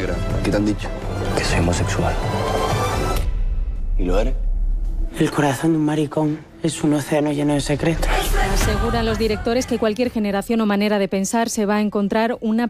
negra. ¿Qué te han dicho? Que soy homosexual. ¿Y lo eres? El corazón de un maricón es un océano lleno de secretos. Aseguran los directores que cualquier generación o manera de pensar se va a encontrar una